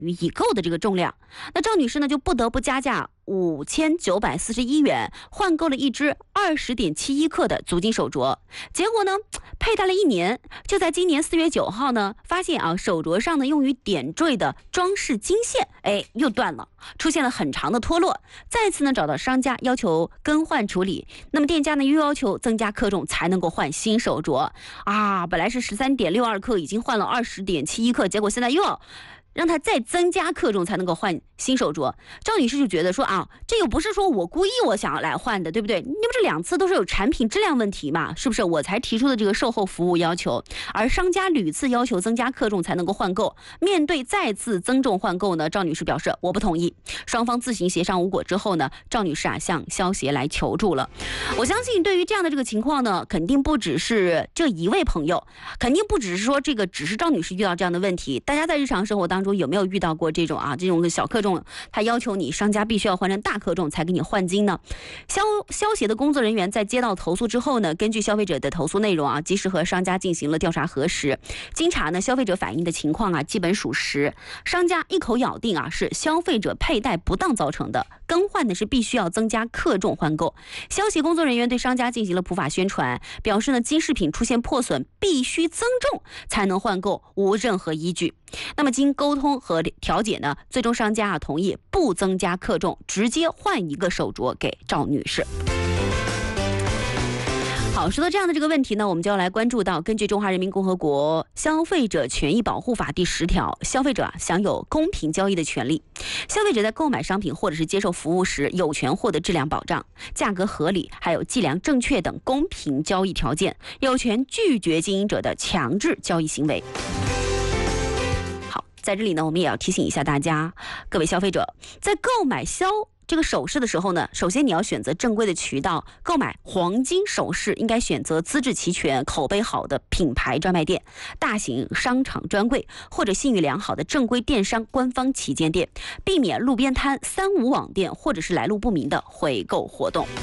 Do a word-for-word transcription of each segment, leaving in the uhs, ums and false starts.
于已购的这个重量。那赵女士呢就不得不加价五千九百四十一元换购了一只二十点七一克的足金手镯。结果呢，佩戴了一年，就在今年四月九号呢，发现啊手镯上呢用于点缀的装饰金线，哎又断了，出现了很长的脱落。再次呢找到商家要求更换处理，那么店家呢又要求增加克重才能够换新手镯啊，本来是十三点六二克，已经换了二十点七一克，结果现在又要让它再增加克重才能够换新手镯。赵女士就觉得说啊，这又不是说我故意我想要来换的，对不对？你们这两次都是有产品质量问题嘛，是不是？我才提出的这个售后服务要求，而商家屡次要求增加克重才能够换购。面对再次增重换购呢，赵女士表示我不同意。双方自行协商无果之后呢，赵女士啊向消协来求助了。我相信对于这样的这个情况呢，肯定不只是这一位朋友，肯定不只是说这个只是赵女士遇到这样的问题，大家在日常生活当中当中有没有遇到过这种啊这种小克重，他要求你商家必须要换成大克重才给你换金呢？消消协的工作人员在接到投诉之后呢，根据消费者的投诉内容啊，及时和商家进行了调查核实。经查呢，消费者反映的情况啊基本属实，商家一口咬定啊是消费者佩戴不当造成的，更换的是必须要增加克重换购。消协工作人员对商家进行了普法宣传，表示呢金饰品出现破损必须增重才能换购，无任何依据。那么经沟通和调解呢，最终商家啊同意不增加克重，直接换一个手镯给赵女士。好，说到这样的这个问题呢，我们就要来关注到，根据《中华人民共和国消费者权益保护法》第十条，消费者啊享有公平交易的权利。消费者在购买商品或者是接受服务时，有权获得质量保障、价格合理，还有计量正确等公平交易条件，有权拒绝经营者的强制交易行为。在这里呢，我们也要提醒一下大家，各位消费者，在购买消这个首饰的时候呢，首先你要选择正规的渠道购买黄金首饰，应该选择资质齐全、口碑好的品牌专卖店、大型商场专柜或者信誉良好的正规电商官方旗舰店，避免路边摊、三无网店或者是来路不明的回购活动。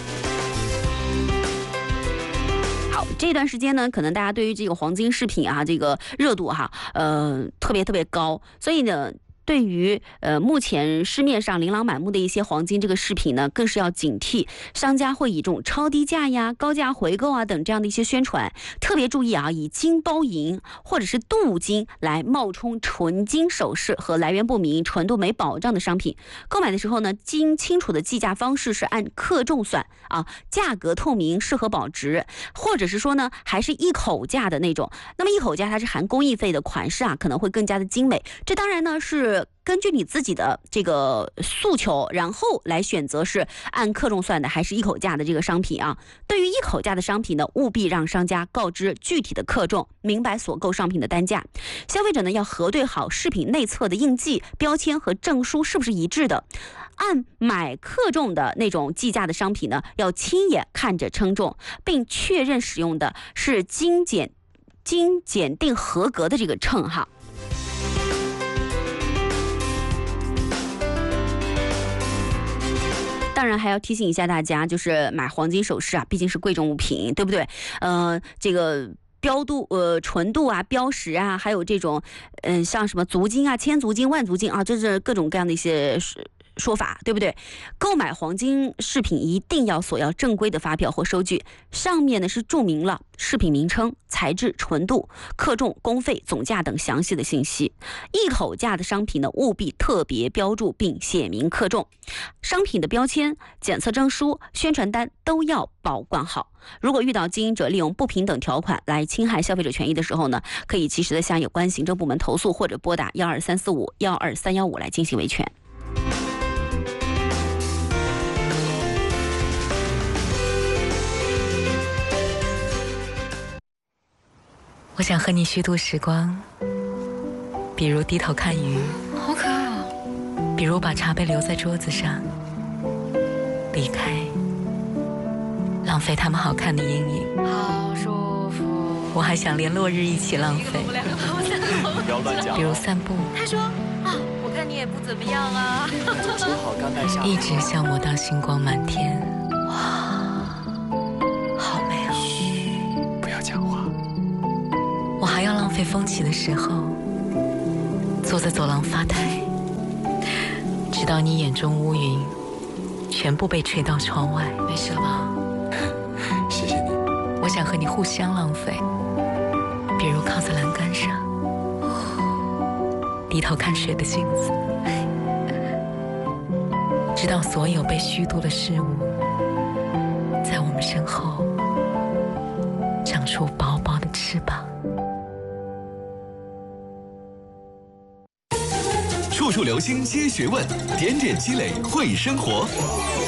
这段时间呢，可能大家对于这个黄金饰品啊，这个热度哈，呃，特别特别高，所以呢，对于呃目前市面上琳琅满目的一些黄金这个饰品呢，更是要警惕商家会以这种超低价呀、高价回购啊等这样的一些宣传，特别注意啊，以金包银或者是镀金来冒充纯金首饰和来源不明、纯度没保障的商品。购买的时候呢，经清楚的计价方式是按克重算啊，价格透明、适合保值，或者是说呢，还是一口价的那种。那么一口价它是含工艺费的，款式啊可能会更加的精美。这当然呢是根据你自己的这个诉求，然后来选择是按克重算的还是一口价的这个商品啊。对于一口价的商品呢，务必让商家告知具体的克重，明白所购商品的单价。消费者呢要核对好饰品内侧的印记、标签和证书是不是一致的。按买克重的那种计价的商品呢，要亲眼看着称重，并确认使用的是经检经检定合格的这个秤哈。当然还要提醒一下大家，就是买黄金首饰啊，毕竟是贵重物品，对不对？呃，这个标度、呃纯度啊、标识啊，还有这种，嗯、呃，像什么足金啊、千足金、万足金啊，这是各种各样的一些说法，对不对？购买黄金饰品一定要索要正规的发票或收据，上面呢是注明了饰品名称、材质、纯度、克重、工费、总价等详细的信息。一口价的商品呢，务必特别标注并写明克重。商品的标签、检测证书、宣传单都要保管好。如果遇到经营者利用不平等条款来侵害消费者权益的时候呢，可以及时的向有关行政部门投诉，或者拨打幺二三四五幺二三幺五来进行维权。 我想和你虚度时光，比如低头看鱼， 好可爱哦； 比如把茶杯留在桌子上，离开，浪费他们好看的阴影。 好舒服。 我还想连落日一起浪费， 不要乱讲。 比如散步。 他说啊，我看你也不怎么样啊。 正好刚带下。 一直消磨到星光满天。 哇，好美哦。 嘘，不要讲话。 我还要浪费风起的时候，坐在走廊发呆， 到你眼中乌云全部被吹到窗外。 没事了吧？ 谢谢你。 我想和你互相浪费，比如靠在栏杆上，低头看水的镜子，直到所有被虚度的事物在我们身后长出薄薄的翅膀。 处处留心接学问，点点积累会生活。